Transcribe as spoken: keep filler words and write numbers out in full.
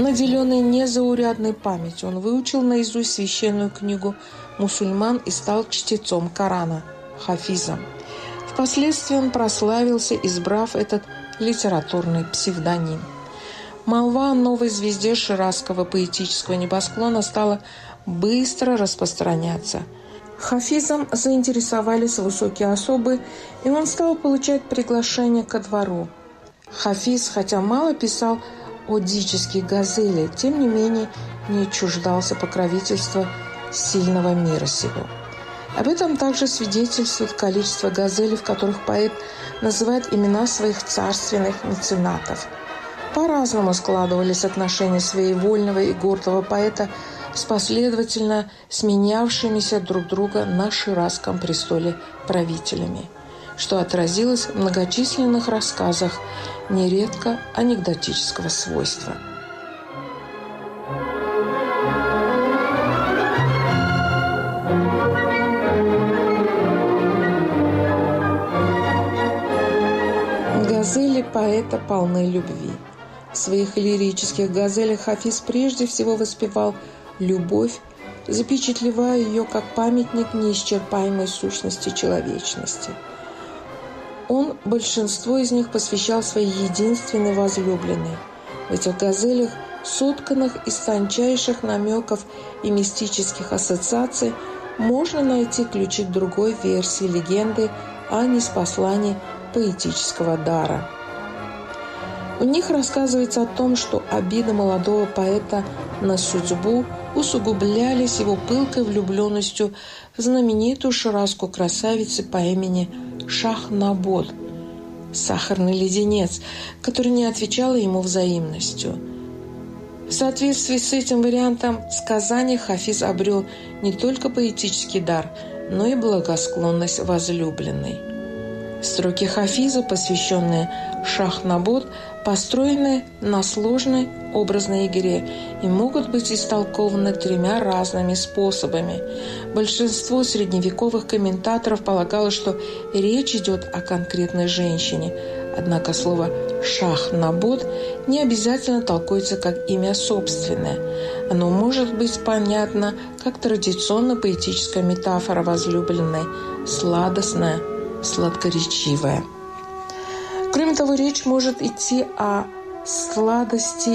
Наделенный незаурядной памятью, он выучил наизусть священную книгу мусульман и стал чтецом Корана, хафизом. Впоследствии он прославился, избрав этот литературный псевдоним. Молва о новой звезде ширазского поэтического небосклона стала быстро распространяться. Хафизом заинтересовались высокие особы, и он стал получать приглашения ко двору. Хафиз, хотя мало писал одические газели, тем не менее не чуждался покровительства сильного мира сего. Об этом также свидетельствует количество газелей, в которых поэт называет имена своих царственных меценатов. По-разному складывались отношения своевольного и гордого поэта с последовательно сменявшимися друг друга на Ширазском престоле правителями, что отразилось в многочисленных рассказах нередко анекдотического свойства. Газели поэта полны любви. В своих лирических газелях Хафиз прежде всего воспевал любовь, запечатлевая ее как памятник неисчерпаемой сущности человечности. Он большинство из них посвящал своей единственной возлюбленной. В этих газелях, сотканных из тончайших намеков и мистических ассоциаций, можно найти ключи к другой версии легенды о ниспослании поэтического дара. У них рассказывается о том, что обиды молодого поэта на судьбу усугублялись его пылкой влюбленностью в знаменитую ширазскую красавицу по имени Шах-Набот, сахарный леденец, который не отвечала ему взаимностью. В соответствии с этим вариантом сказания Хафиз обрел не только поэтический дар, но и благосклонность возлюбленной. Строки Хафиза, посвященные Шах-Набот, построены на сложной образной игре и могут быть истолкованы тремя разными способами. Большинство средневековых комментаторов полагало, что речь идет о конкретной женщине, однако слово «Шах-Набот» не обязательно толкуется как имя собственное. Оно может быть понятно как традиционно поэтическая метафора возлюбленной, сладостная, сладкоречивая. Кроме того, речь может идти о сладости